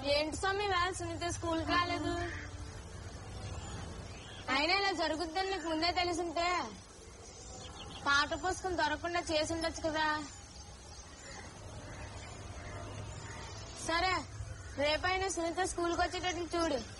ఏంటి స్వామి వేళ సునీత స్కూల్కి రాలేదు? అయినా ఇలా జరుగుద్దని నీకు ముందే తెలిసింటే పాట పుస్తకం దొరకకుండా చేసి ఉండొచ్చు కదా. సరే రేపైనా సునీత స్కూల్కి వచ్చేటట్టు చూడు.